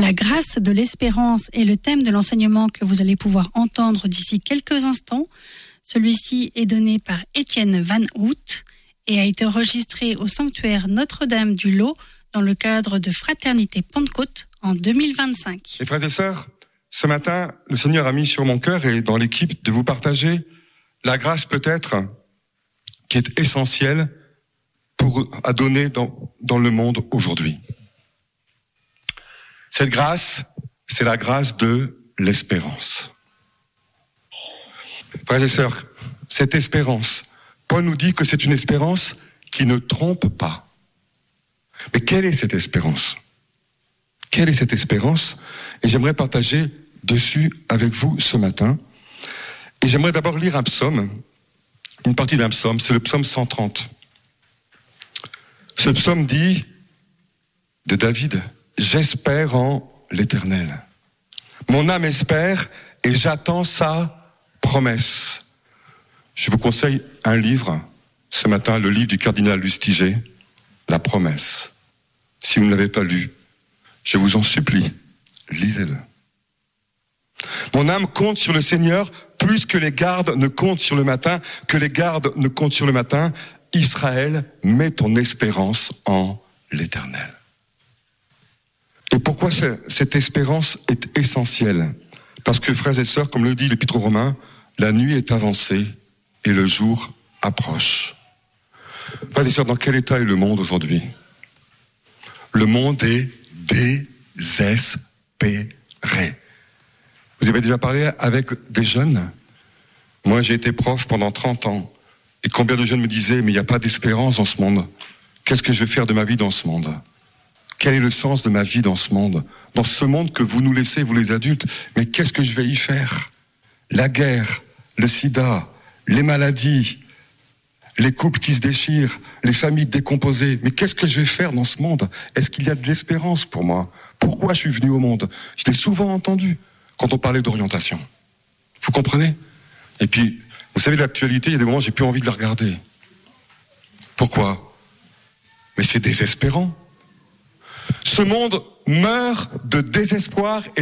La grâce de l'espérance est le thème de l'enseignement que vous allez pouvoir entendre d'ici quelques instants. Celui-ci est donné par Étienne Van Hout et a été enregistré au sanctuaire Notre-Dame du Lot dans le cadre de Fraternité Pentecôte en 2025. Les frères et sœurs, ce matin, le Seigneur a mis sur mon cœur et dans l'équipe de vous partager la grâce peut-être qui est essentielle à donner dans le monde aujourd'hui. Cette grâce, c'est la grâce de l'espérance. Frères et sœurs, cette espérance, Paul nous dit que c'est une espérance qui ne trompe pas. Mais quelle est cette espérance ? Quelle est cette espérance ? Et j'aimerais partager dessus avec vous ce matin. Et j'aimerais d'abord lire un psaume, une partie d'un psaume, c'est le psaume 130. Ce psaume dit de David: « J'espère en l'Éternel. Mon âme espère et j'attends sa promesse. » Je vous conseille un livre, ce matin, le livre du cardinal Lustiger, La promesse. Si vous ne l'avez pas lu, je vous en supplie, lisez-le. Mon âme compte sur le Seigneur plus que les gardes ne comptent sur le matin, que les gardes ne comptent sur le matin. Israël, mets ton espérance en l'Éternel. Et pourquoi cette espérance est essentielle ? Parce que, frères et sœurs, comme le dit l'Épître aux Romains, la nuit est avancée et le jour approche. Frères et sœurs, dans quel état est le monde aujourd'hui ? Le monde est désespéré. Vous avez déjà parlé avec des jeunes ? Moi, j'ai été prof pendant 30 ans. Et combien de jeunes me disaient, mais il n'y a pas d'espérance dans ce monde. Qu'est-ce que je vais faire de ma vie dans ce monde ? Quel est le sens de ma vie dans ce monde ? Dans ce monde que vous nous laissez, vous les adultes, mais qu'est-ce que je vais y faire ? La guerre, le sida, les maladies, les couples qui se déchirent, les familles décomposées. Mais qu'est-ce que je vais faire dans ce monde ? Est-ce qu'il y a de l'espérance pour moi ? Pourquoi je suis venu au monde ? Je l'ai souvent entendu quand on parlait d'orientation. Vous comprenez ? Et puis, vous savez, l'actualité, il y a des moments où j'ai plus envie de la regarder. Pourquoi ? Mais c'est désespérant. Ce monde meurt de désespoir et